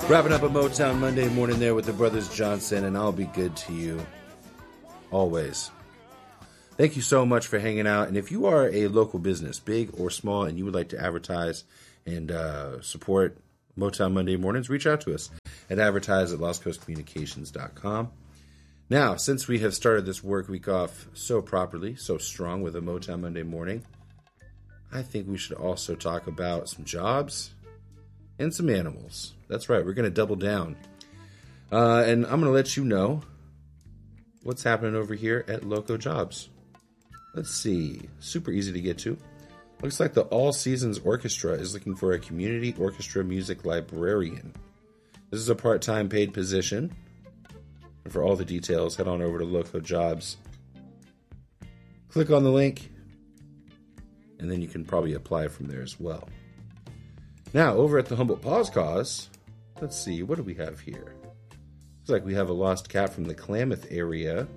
Wrapping up a Motown Monday morning there with the Brothers Johnson, and I'll be good to you always. Thank you so much for hanging out. And if you are a local business, big or small, and you would like to advertise and support Motown Monday mornings, reach out to us at advertise@lostcoastcommunications.com. Now, since we have started this work week off so properly, so strong with a Motown Monday morning, I think we should also talk about some jobs and some animals. That's right, we're going to double down. And I'm going to let you know what's happening over here at Loco Jobs. Let's see. Super easy to get to. Looks like the All Seasons Orchestra is looking for a community orchestra music librarian. This is a part-time paid position. And for all the details, head on over to Loco Jobs. Click on the link, and then you can probably apply from there as well. Now, over at the Humboldt Paws Cause, let's see, what do we have here? Looks like we have a lost cat from the Klamath area.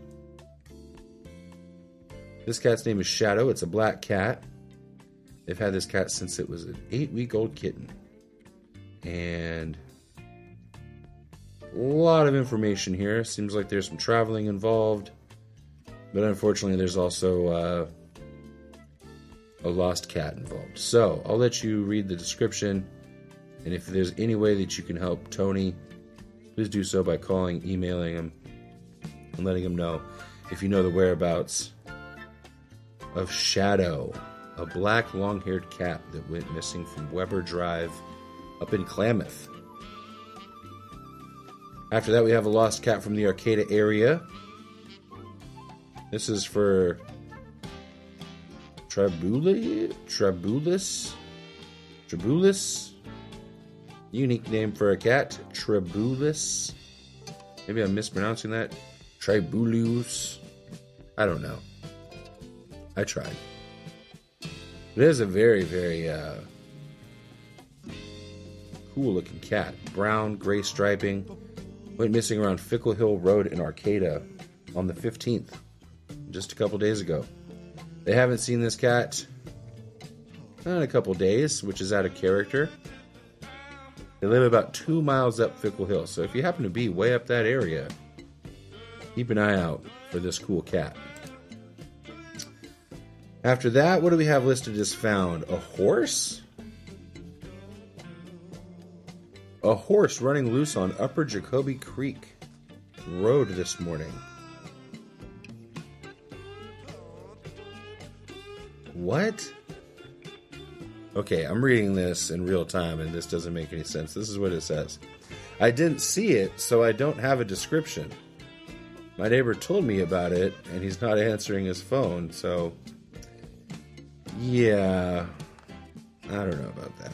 This cat's name is Shadow. It's a black cat. They've had this cat since it was an 8-week-old kitten. And a lot of information here. Seems like there's some traveling involved. But unfortunately, there's also a lost cat involved. So, I'll let you read the description. And if there's any way that you can help Tony, please do so by calling, emailing him, and letting him know if you know the whereabouts of Shadow, a black long-haired cat that went missing from Weber Drive up in Klamath. After that, we have a lost cat from the Arcata area. This is for Trabulis. Unique name for a cat, Trabulis. Maybe I'm mispronouncing that. Tribulus. I don't know. I tried. It is a very, very cool looking cat. Brown, gray striping. Went missing around Fickle Hill Road in Arcata on the 15th. Just a couple days ago. They haven't seen this cat in a couple days, which is out of character. They live about 2 miles up Fickle Hill, so if you happen to be way up that area, keep an eye out for this cool cat. After that, what do we have listed as found? A horse? A horse running loose on Upper Jacoby Creek Road this morning. What? Okay, I'm reading this in real time, and this doesn't make any sense. This is what it says. I didn't see it, so I don't have a description. My neighbor told me about it, and he's not answering his phone, so... yeah, I don't know about that.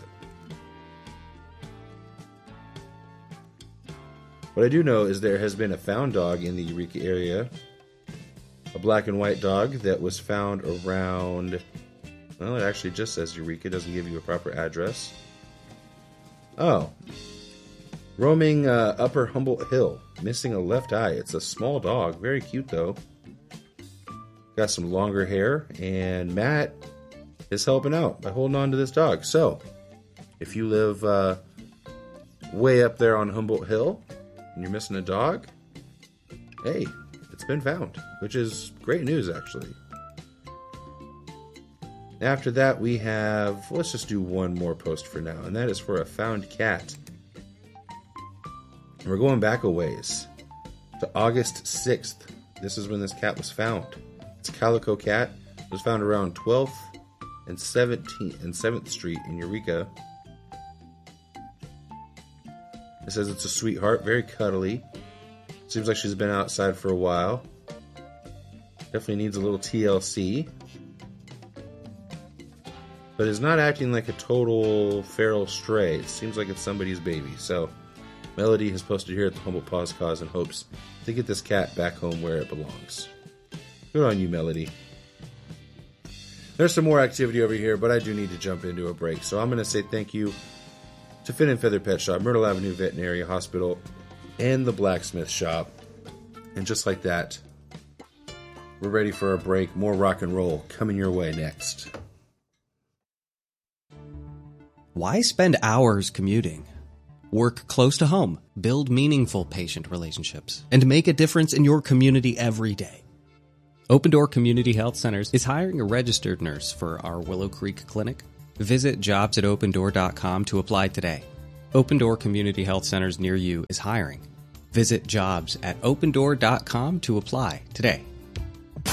What I do know is there has been a found dog in the Eureka area. A black and white dog that was found around... well, it actually just says Eureka. It doesn't give you a proper address. Oh. Roaming Upper Humboldt Hill. Missing a left eye. It's a small dog. Very cute, though. Got some longer hair. And Matt is helping out by holding on to this dog. So, if you live way up there on Humboldt Hill and you're missing a dog, hey, it's been found. Which is great news, actually. After that, we have... let's just do one more post for now, and that is for a found cat. And we're going back a ways to August 6th. This is when this cat was found. It's a calico cat. It was found around 12th and 17th and 7th Street in Eureka. It says it's a sweetheart, very cuddly. Seems like she's been outside for a while. Definitely needs a little TLC. But is not acting like a total feral stray. It seems like it's somebody's baby. So, Melody has posted here at the Humboldt Paws Cause in hopes to get this cat back home where it belongs. Good on you, Melody. There's some more activity over here, but I do need to jump into a break. So I'm going to say thank you to Fin and Feather Pet Shop, Myrtle Avenue Veterinary Hospital, and the Blacksmith Shop. And just like that, we're ready for a break. More rock and roll coming your way next. Why spend hours commuting? Work close to home, build meaningful patient relationships, and make a difference in your community every day. Open Door Community Health Centers is hiring a registered nurse for our Willow Creek Clinic. Visit jobs@opendoor.com to apply today. Open Door Community Health Centers near you is hiring. Visit jobs@opendoor.com to apply today.